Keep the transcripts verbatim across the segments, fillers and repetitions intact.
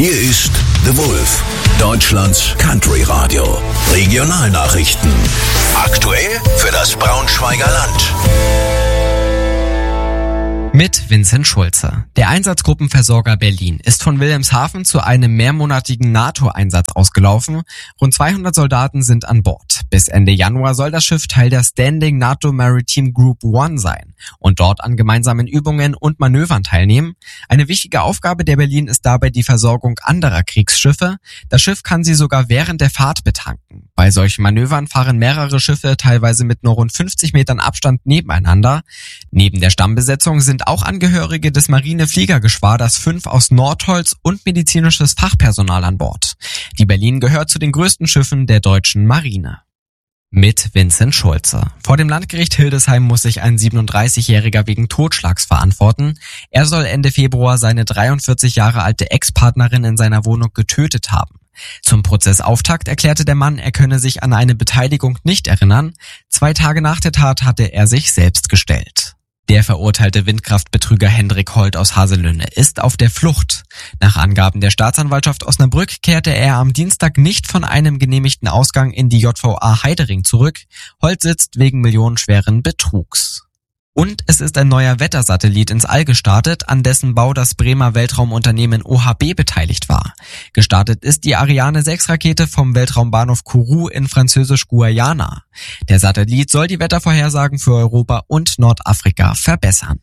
Hier ist The Wolf, Deutschlands Country Radio. Regionalnachrichten. Aktuell für das Braunschweiger Land. Mit Vincent Schulze. Der Einsatzgruppenversorger Berlin ist von Wilhelmshaven zu einem mehrmonatigen NATO-Einsatz ausgelaufen. Rund zweihundert Soldaten sind an Bord. Bis Ende Januar soll das Schiff Teil der Standing NATO Maritime Group One sein und dort an gemeinsamen Übungen und Manövern teilnehmen. Eine wichtige Aufgabe der Berlin ist dabei die Versorgung anderer Kriegsschiffe. Das Schiff kann sie sogar während der Fahrt betanken. Bei solchen Manövern fahren mehrere Schiffe teilweise mit nur rund fünfzig Metern Abstand nebeneinander. Neben der Stammbesetzung sind auch Angehörige des Marinefliegergeschwaders fünf aus Nordholz und medizinisches Fachpersonal an Bord. Die Berlin gehört zu den größten Schiffen der deutschen Marine. Mit Vincent Schulze. Vor dem Landgericht Hildesheim muss sich ein siebenunddreißigjähriger wegen Totschlags verantworten. Er soll Ende Februar seine dreiundvierzig Jahre alte Ex-Partnerin in seiner Wohnung getötet haben. Zum Prozessauftakt erklärte der Mann, er könne sich an eine Beteiligung nicht erinnern. Zwei Tage nach der Tat hatte er sich selbst gestellt. Der verurteilte Windkraftbetrüger Hendrik Holt aus Haselünne ist auf der Flucht. Nach Angaben der Staatsanwaltschaft Osnabrück kehrte er am Dienstag nicht von einem genehmigten Ausgang in die J V A Heidering zurück. Holt sitzt wegen millionenschweren Betrugs. Und es ist ein neuer Wettersatellit ins All gestartet, an dessen Bau das Bremer Weltraumunternehmen O H B beteiligt war. Gestartet ist die Ariane sechs Rakete vom Weltraumbahnhof Kourou in französisch-Guayana. Der Satellit soll die Wettervorhersagen für Europa und Nordafrika verbessern.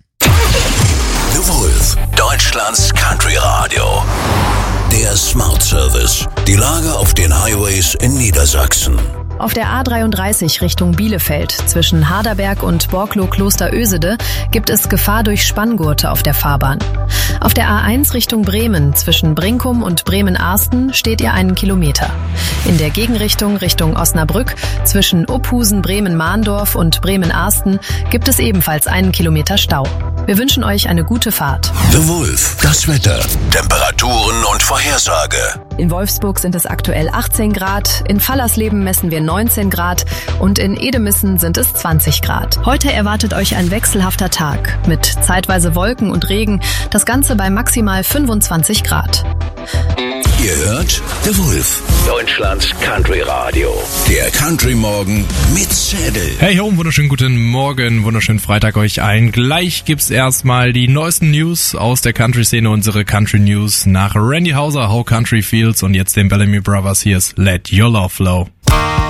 The Wolf, Deutschlands Country Radio. Der Smart Service. Die Lage auf den Highways in Niedersachsen. Auf der A dreiunddreißig Richtung Bielefeld zwischen Harderberg und Borklow-Klosterösede gibt es Gefahr durch Spanngurte auf der Fahrbahn. Auf der A eins Richtung Bremen zwischen Brinkum und Bremen-Arsten steht ihr einen Kilometer. In der Gegenrichtung Richtung Osnabrück zwischen Uphusen, Bremen-Mahndorf und Bremen-Arsten gibt es ebenfalls einen Kilometer Stau. Wir wünschen euch eine gute Fahrt. The Wolf, das Wetter, Temperaturen und Vorhersage. In Wolfsburg sind es aktuell achtzehn Grad, in Fallersleben messen wir neunzehn Grad und in Edemissen sind es zwanzig Grad. Heute erwartet euch ein wechselhafter Tag mit zeitweise Wolken und Regen, das Ganze bei maximal fünfundzwanzig Grad. Ihr hört The Wolf, Deutschlands Country Radio. Der Country Morgen mit Zedel. Hey ho, wunderschönen guten Morgen, wunderschönen Freitag euch allen. Gleich gibt's erstmal die neuesten News aus der Country-Szene, unsere Country News nach Randy Houser, How Country Feels und jetzt den Bellamy Brothers. Hier ist Let Your Love Flow.